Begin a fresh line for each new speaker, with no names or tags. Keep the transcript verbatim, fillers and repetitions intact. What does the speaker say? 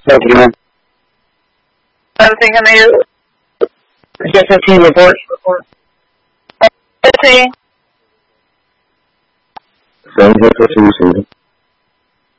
Fifteen.
Everything in the
fifteen report.
fifteen.
Seven fifteen.